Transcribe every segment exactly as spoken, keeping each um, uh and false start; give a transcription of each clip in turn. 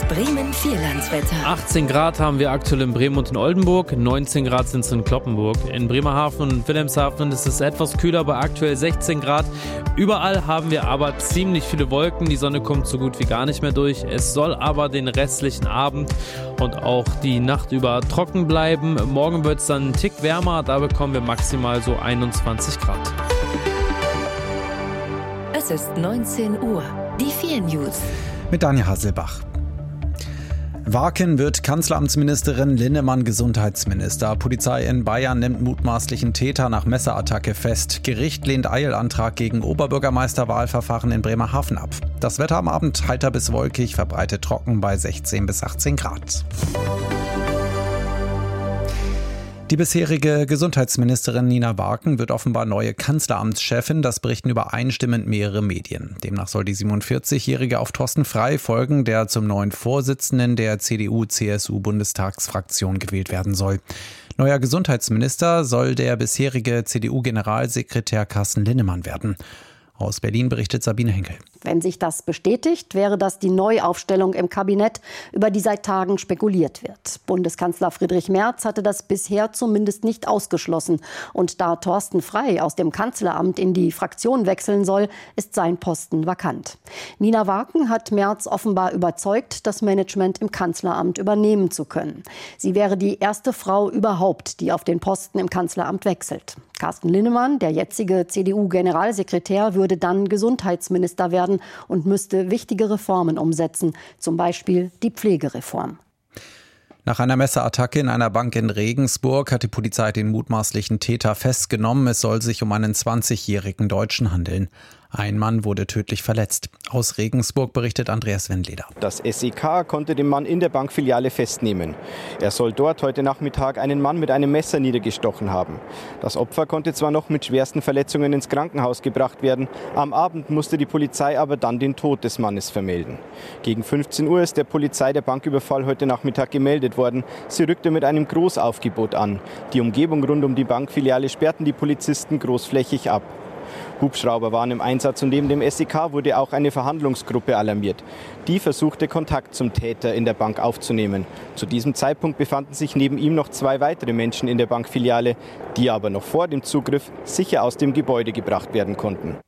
Bremen Vierlandswetter. achtzehn Grad haben wir aktuell in Bremen und in Oldenburg, neunzehn Grad sind es in Cloppenburg. In Bremerhaven und Wilhelmshaven ist es etwas kühler, bei aktuell sechzehn Grad. Überall haben wir aber ziemlich viele Wolken, die Sonne kommt so gut wie gar nicht mehr durch. Es soll aber den restlichen Abend und auch die Nacht über trocken bleiben. Morgen wird es dann einen Tick wärmer, da bekommen wir maximal so einundzwanzig Grad. Es ist neunzehn Uhr. Die vier News. Mit Daniel Hasselbach. Warken wird Kanzleramtsministerin, Linnemann Gesundheitsminister. Polizei in Bayern nimmt mutmaßlichen Täter nach Messerattacke fest. Gericht lehnt Eilantrag gegen Oberbürgermeisterwahlverfahren in Bremerhaven ab. Das Wetter am Abend heiter bis wolkig, verbreitet trocken bei sechzehn bis achtzehn Grad. Die bisherige Gesundheitsministerin Nina Warken wird offenbar neue Kanzleramtschefin, das berichten übereinstimmend mehrere Medien. Demnach soll die siebenundvierzigjährige auf Thorsten Frey folgen, der zum neuen Vorsitzenden der C D U C S U-Bundestagsfraktion gewählt werden soll. Neuer Gesundheitsminister soll der bisherige C D U-Generalsekretär Carsten Linnemann werden. Aus Berlin berichtet Sabine Henkel. Wenn sich das bestätigt, wäre das die Neuaufstellung im Kabinett, über die seit Tagen spekuliert wird. Bundeskanzler Friedrich Merz hatte das bisher zumindest nicht ausgeschlossen. Und da Thorsten Frey aus dem Kanzleramt in die Fraktion wechseln soll, ist sein Posten vakant. Nina Warken hat Merz offenbar überzeugt, das Management im Kanzleramt übernehmen zu können. Sie wäre die erste Frau überhaupt, die auf den Posten im Kanzleramt wechselt. Carsten Linnemann, der jetzige C D U-Generalsekretär, würde dann Gesundheitsminister werden und müsste wichtige Reformen umsetzen, zum Beispiel die Pflegereform. Nach einer Messerattacke in einer Bank in Regensburg hat die Polizei den mutmaßlichen Täter festgenommen. Es soll sich um einen zwanzigjährigen Deutschen handeln. Ein Mann wurde tödlich verletzt. Aus Regensburg berichtet Andreas Wendleder. Das S E K konnte den Mann in der Bankfiliale festnehmen. Er soll dort heute Nachmittag einen Mann mit einem Messer niedergestochen haben. Das Opfer konnte zwar noch mit schwersten Verletzungen ins Krankenhaus gebracht werden. Am Abend musste die Polizei aber dann den Tod des Mannes vermelden. Gegen fünfzehn Uhr ist der Polizei der Banküberfall heute Nachmittag gemeldet worden. Sie rückte mit einem Großaufgebot an. Die Umgebung rund um die Bankfiliale sperrten die Polizisten großflächig ab. Hubschrauber waren im Einsatz und neben dem S E K wurde auch eine Verhandlungsgruppe alarmiert. Die versuchte, Kontakt zum Täter in der Bank aufzunehmen. Zu diesem Zeitpunkt befanden sich neben ihm noch zwei weitere Menschen in der Bankfiliale, die aber noch vor dem Zugriff sicher aus dem Gebäude gebracht werden konnten.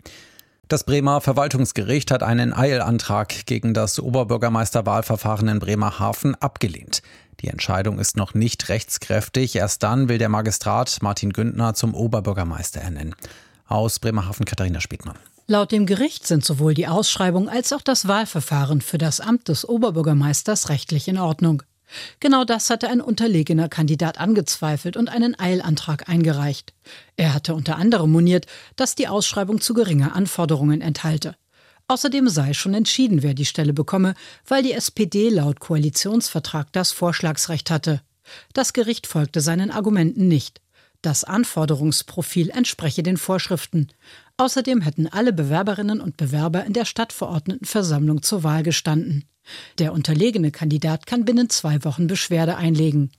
Das Bremer Verwaltungsgericht hat einen Eilantrag gegen das Oberbürgermeisterwahlverfahren in Bremerhaven abgelehnt. Die Entscheidung ist noch nicht rechtskräftig. Erst dann will der Magistrat Martin Güntner zum Oberbürgermeister ernennen. Aus Bremerhaven Katharina Spiedmann. Laut dem Gericht sind sowohl die Ausschreibung als auch das Wahlverfahren für das Amt des Oberbürgermeisters rechtlich in Ordnung. Genau das hatte ein unterlegener Kandidat angezweifelt und einen Eilantrag eingereicht. Er hatte unter anderem moniert, dass die Ausschreibung zu geringe Anforderungen enthalte. Außerdem sei schon entschieden, wer die Stelle bekomme, weil die S P D laut Koalitionsvertrag das Vorschlagsrecht hatte. Das Gericht folgte seinen Argumenten nicht. Das Anforderungsprofil entspreche den Vorschriften. Außerdem hätten alle Bewerberinnen und Bewerber in der Stadtverordnetenversammlung zur Wahl gestanden. Der unterlegene Kandidat kann binnen zwei Wochen Beschwerde einlegen.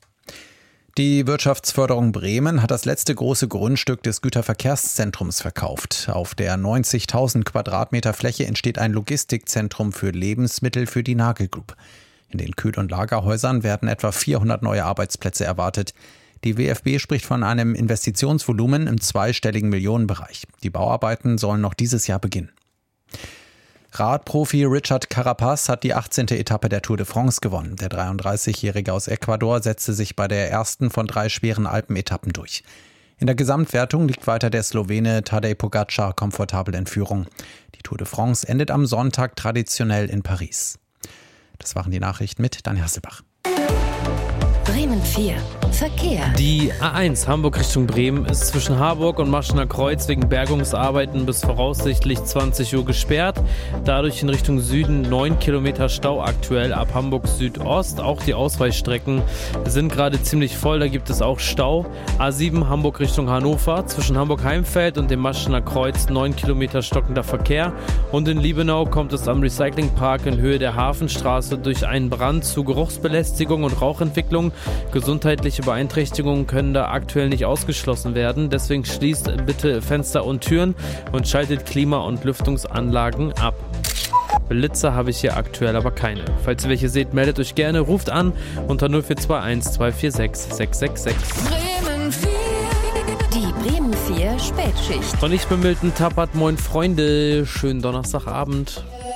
Die Wirtschaftsförderung Bremen hat das letzte große Grundstück des Güterverkehrszentrums verkauft. Auf der neunzigtausend Quadratmeter Fläche entsteht ein Logistikzentrum für Lebensmittel für die Nagel Group. In den Kühl- und Lagerhäusern werden etwa vierhundert neue Arbeitsplätze erwartet. Die W F B spricht von einem Investitionsvolumen im zweistelligen Millionenbereich. Die Bauarbeiten sollen noch dieses Jahr beginnen. Radprofi Richard Carapaz hat die achtzehnte Etappe der Tour de France gewonnen. Der dreiunddreißigjährige aus Ecuador setzte sich bei der ersten von drei schweren Alpenetappen durch. In der Gesamtwertung liegt weiter der Slowene Tadej Pogačar komfortabel in Führung. Die Tour de France endet am Sonntag traditionell in Paris. Das waren die Nachrichten mit Daniel Hasselbach. Bremen vier. Verkehr. Die A eins Hamburg Richtung Bremen ist zwischen Harburg und Maschener Kreuz wegen Bergungsarbeiten bis voraussichtlich zwanzig Uhr gesperrt. Dadurch in Richtung Süden neun Kilometer Stau aktuell ab Hamburg Südost. Auch die Ausweichstrecken sind gerade ziemlich voll, da gibt es auch Stau. A sieben Hamburg Richtung Hannover zwischen Hamburg-Heimfeld und dem Maschener Kreuz neun Kilometer stockender Verkehr. Und in Liebenau kommt es am Recyclingpark in Höhe der Hafenstraße durch einen Brand zu Geruchsbelästigung und Rauchentwicklung. Gesundheitliche Beeinträchtigungen können da aktuell nicht ausgeschlossen werden. Deswegen schließt bitte Fenster und Türen und schaltet Klima- und Lüftungsanlagen ab. Blitzer habe ich hier aktuell aber keine. Falls ihr welche seht, meldet euch gerne, ruft an unter null vier zwei eins zwei vier sechs sechs sechs sechs. Bremen vier. Die Bremen vier Spätschicht. Und ich bin Milton Tappert. Moin Freunde, schönen Donnerstagabend.